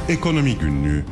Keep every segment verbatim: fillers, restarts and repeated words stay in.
Ekonomi Günlüğü.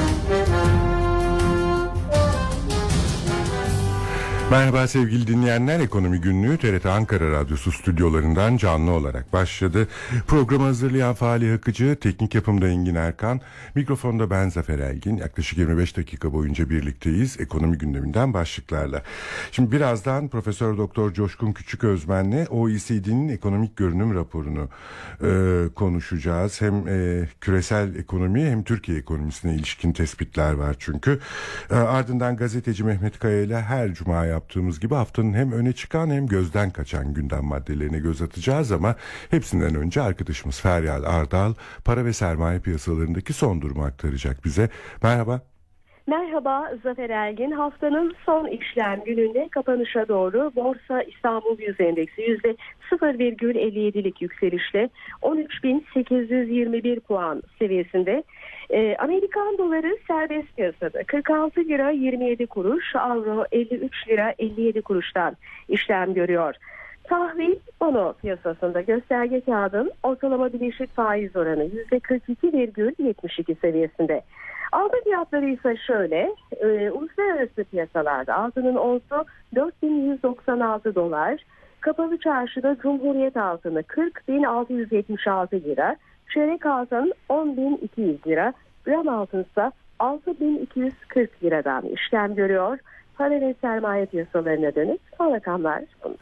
Merhaba sevgili dinleyenler, Ekonomi Günlüğü T R T Ankara Radyosu stüdyolarından canlı olarak başladı. Programı hazırlayan Fahri Akıcı, teknik yapımda Engin Erkan, mikrofonda ben Zafer Elgin. Yaklaşık yirmi beş dakika boyunca birlikteyiz ekonomi gündeminden başlıklarla. Şimdi birazdan Profesör Doktor Coşkun Küçüközmen'le O E C D'nin ekonomik görünüm raporunu e, konuşacağız. Hem e, küresel ekonomiye hem Türkiye ekonomisine ilişkin tespitler var çünkü. E, ardından gazeteci Mehmet Kaya ile her cuma yaptığımız gibi haftanın hem öne çıkan hem gözden kaçan gündem maddelerine göz atacağız ama hepsinden önce arkadaşımız Feryal Ardal para ve sermaye piyasalarındaki son durumu aktaracak bize. Merhaba. Merhaba Zafer Elgin. Haftanın son işlem gününde kapanışa doğru Borsa İstanbul Yüz Endeksi yüzde sıfır virgül elli yedilik yükselişle on üç bin sekiz yüz yirmi bir puan seviyesinde. Ee, Amerikan doları serbest piyasada kırk altı lira yirmi yedi kuruş, avro elli üç lira elli yedi kuruştan işlem görüyor. Tahvil bono piyasasında gösterge kağıdın ortalama bileşik faiz oranı yüzde kırk iki virgül yetmiş iki seviyesinde. Altın fiyatları ise şöyle, e, uluslararası piyasalarda altının onsu dört bin yüz doksan altı dolar, kapalı çarşıda Cumhuriyet altını kırk bin altı yüz yetmiş altı lira, çeyrek altın on bin iki yüz lira, gram altın ise altı bin iki yüz kırk liradan işlem görüyor. Para ve sermaye piyasalarına dönük son rakamlar bunlar.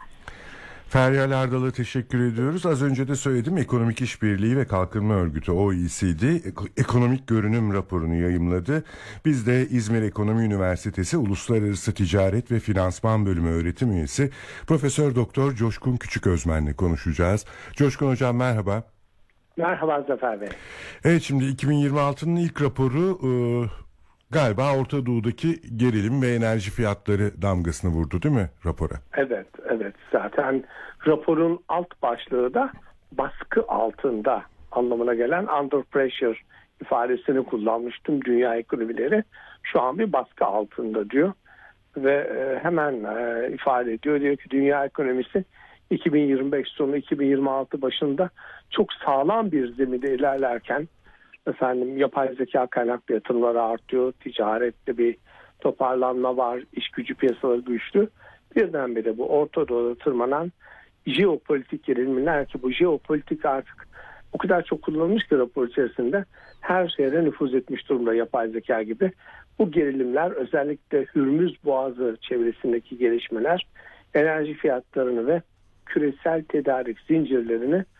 Feryal Ardal'a teşekkür ediyoruz. Az önce de söyledim, Ekonomik İşbirliği ve Kalkınma Örgütü O E C D ekonomik görünüm raporunu yayımladı. Biz de İzmir Ekonomi Üniversitesi Uluslararası Ticaret ve Finansman Bölümü öğretim üyesi Profesör Doktor Coşkun Küçüközmen'le konuşacağız. Coşkun Hocam merhaba. Merhaba Zafer Bey. Evet, şimdi iki bin yirmi altının ilk raporu e, galiba Orta Doğu'daki gerilim ve enerji fiyatları damgasını vurdu değil mi rapora? Evet, evet. Zaten raporun alt başlığı da baskı altında anlamına gelen under pressure ifadesini kullanmıştım. Dünya ekonomileri şu an bir baskı altında diyor. Ve e, hemen e, ifade ediyor. Diyor ki dünya ekonomisi iki bin yirmi beş sonu iki bin yirmi altı başında çok sağlam bir zeminde ilerlerken efendim yapay zeka kaynaklı yatırımları artıyor. Ticarette bir toparlanma var. İş gücü piyasaları güçlü. Birdenbire bu Orta Doğu'da tırmanan jeopolitik gerilimler ki bu jeopolitik artık o kadar çok kullanılmış ki rapor içerisinde her yere nüfuz etmiş durumda yapay zeka gibi. Bu gerilimler özellikle Hürmüz Boğazı çevresindeki gelişmeler enerji fiyatlarını ve küresel tedarik zincirlerini